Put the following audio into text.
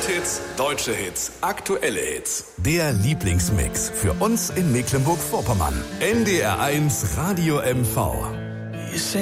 Welthits, deutsche Hits, aktuelle Hits. Der Lieblingsmix für uns in Mecklenburg-Vorpommern. NDR 1 Radio MV.